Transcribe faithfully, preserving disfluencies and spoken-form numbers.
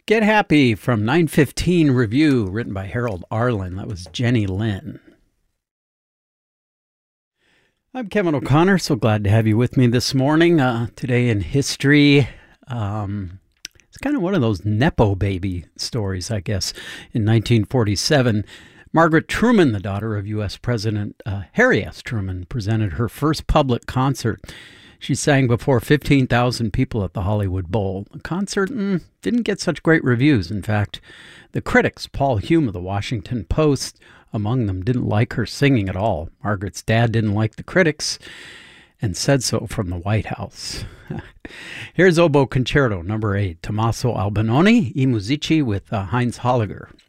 Get Happy from nine fifteen Review, written by Harold Arlen. That was Jenny Lynn. I'm Kevin O'Connor, so glad to have you with me this morning. Uh, today in history, um, it's kind of one of those Nepo baby stories, I guess. In nineteen forty-seven, Margaret Truman, the daughter of U S President uh, Harry S. Truman, presented her first public concert. She sang before fifteen thousand people at the Hollywood Bowl. The concert mm, didn't get such great reviews. In fact, the critics, Paul Hume of the Washington Post, among them, didn't like her singing at all. Margaret's dad didn't like the critics and said so from the White House. Here's Oboe Concerto, number eight, Tommaso Albinoni, I Musici with uh, Heinz Holliger.